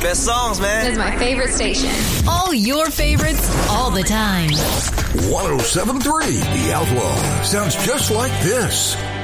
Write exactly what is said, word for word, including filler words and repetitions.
Best songs, man. It's my favorite station. All your favorites, all the time. one oh seven point three The Outlaw sounds just like this.